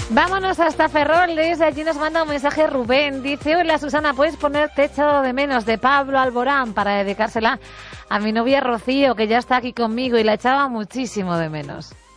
Vámonos hasta Ferrol, desde allí nos manda un mensaje Rubén. Dice, hola Susana, ¿puedes poner Te he echado de menos de Pablo Alborán para dedicársela a mi novia Rocío, que ya está aquí conmigo y la echaba muchísimo de menos?